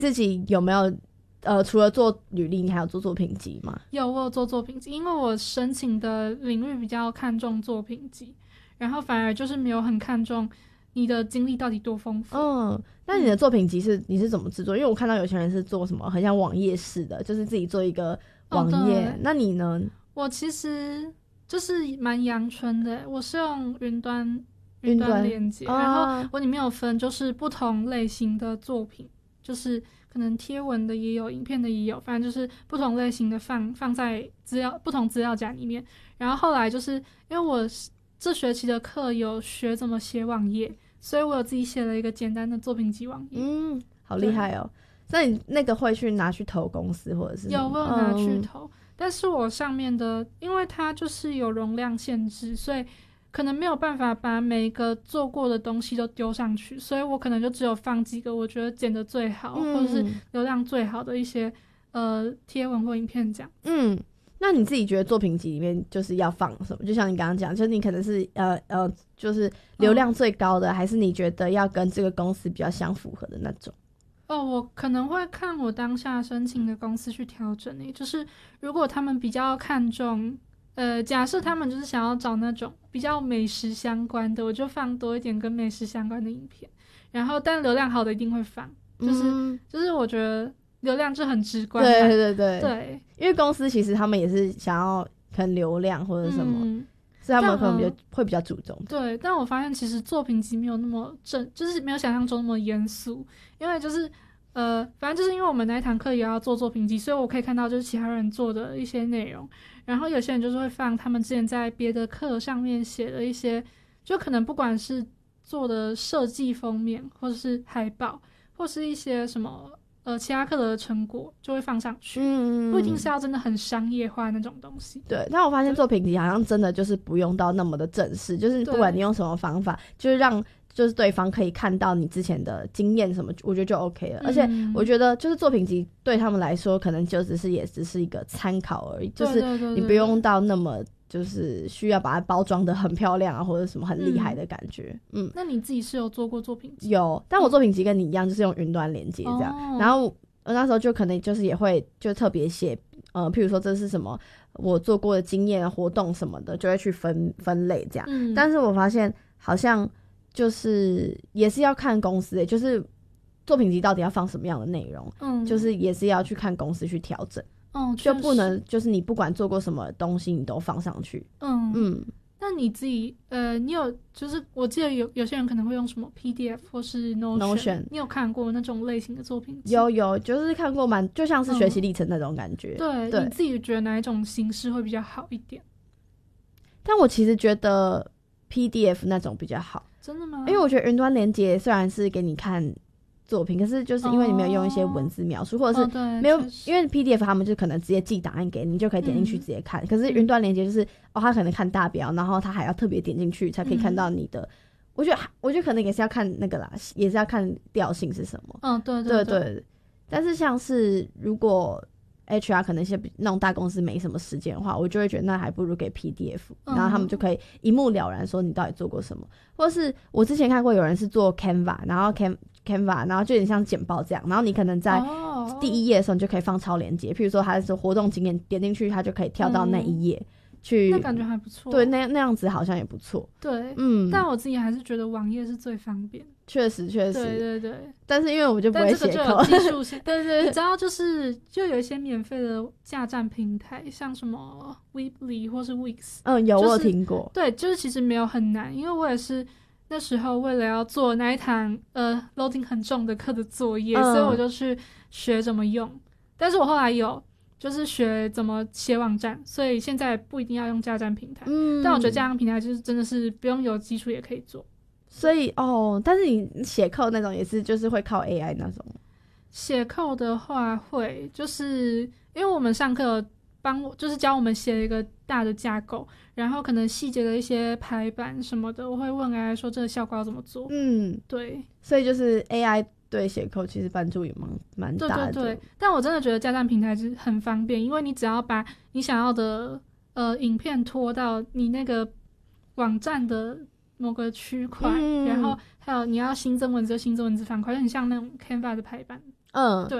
自己有没有除了做履历，你还有做作品集吗？ 有，我有做作品集，因为我申请的领域比较看重作品集，然后反而就是没有很看重你的经历到底多丰富。 那你的作品集你是怎么制作？因为我看到有些人是做什么很像网页式的，就是自己做一个网页。那你呢？ 我其实就是蛮阳春的，我是用云端连接，然后我里面有分就是不同类型的作品，就是可能贴文的也有，影片的也有，反正就是不同类型的放在不同资料夹里面。然后后来就是因为我这学期的课有学怎么写网页，所以我有自己写了一个简单的作品集网页。 好厉害哦！那你那个会去拿去投公司或者是有，我有拿去投，但是我上面的因为它就是有容量限制，所以可能没有办法把每一个做过的东西都丢上去，所以我可能就只有放几个我觉得剪得最好，或者是流量最好的一些贴文或影片这样。 那你自己觉得作品集里面就是要放什么？就像你刚刚讲，就是你可能是就是流量最高的，还是你觉得要跟这个公司比较相符合的那种？ 我可能会看我当下申请的公司去调整就是如果他们比较看重假设他们就是想要找那种比较美食相关的，我就放多一点跟美食相关的影片，然后但流量好的一定会放，就是我觉得流量就很直观。对， 因为公司其实他们也是想要可能流量或者什么，所以他们可能会比较注重。 对，但我发现其实作品集没有那么就是没有想象中那么严肃，因为就是反正就是因为我们那一堂课也要做作品集，所以我可以看到就是其他人做的一些内容，然后有些人就是会放他们之前在别的课上面写的一些，就可能不管是做的设计封面，或者是海报，或是一些什么其他课的成果就会放上去，不一定是要真的很商业化那种东西。 对，但我发现作品集好像真的就是不用到那么的正式，就是不管你用什么方法，就是让就是对方可以看到你之前的经验什么，我觉得就 OK 了。而且我觉得就是作品集对他们来说，可能就也只是一个参考而已，就是你不用到那么就是需要把它包装的很漂亮啊，或者什么很厉害的感觉。 那你自己是有做过作品集？ 有，但我作品集跟你一样，就是用云端连接这样。然后我那时候就可能就是也会就特别写譬如说这是什么我做过的经验活动什么的，就会去分类这样。但是我发现好像就是也是要看公司就是作品集到底要放什么样的内容，就是也是要去看公司去调整。就不能就是你不管做过什么东西你都放上去。 那你自己你有就是我记得有些人可能会用什么 PDF 或是 Notion， 你有看过那种类型的作品集？ 有，就是看过就像是学习历程那种感觉。 对，你自己觉得哪一种形式会比较好一点？ 但我其实觉得 PDF 那种比较好。 真的吗？ 因为我觉得云端连接虽然是给你看作品，可是就是因为你没有用一些文字描述，或者是没有，因为 PDF 他们就可能直接寄档案给你，就可以点进去直接看。可是云端连接就是他可能看大标，然后他还要特别点进去才可以看到你的。我觉得可能也是要看那个啦，也是要看调性是什么。对。但是像是如果 HR 可能一些那种大公司没什么时间的话，我就会觉得那还不如给 PDF，然后他们就可以一目了然说你到底做过什么。或是我之前看过有人是做 Canva， 然后 Canva 然后就有点像简报这样，然后你可能在第一页的时候你就可以放超连结，譬如说他是活动经验，点进去他就可以跳到那一页去， 那感觉还不错。 对，那样子好像也不错。 对，但我自己还是觉得网页是最方便。 确实对， 但是因为我就不会写扣， 但这个就有技术性。对，你知道就有一些免费的架站平台，像什么 Weebly 或是 Wix。 我有听过。 对，就是其实没有很难，因为我也是那时候为了要做那一堂loading 很重的课的作业，所以我就去学怎么用。但是我后来有就是学怎么写网站，所以现在不一定要用架站平台。但我觉得架站平台就是真的是不用有基础也可以做。 所以但是你写扣那种也是就是会靠 AI 那种。 写扣的话会，就是因为我们上课就是教我们写一个大的架构，然后可能细节的一些排版什么的，我会问 AI 说这个效果要怎么做。对， 所以就是 AI 对写扣其实帮助也蛮大的。 对，但我真的觉得架站平台是很方便，因为你只要把你想要的影片拖到你那个网站的某个区块，然后还有你要新增文字就新增文字方块，就很像那种 Canva 的排版。对，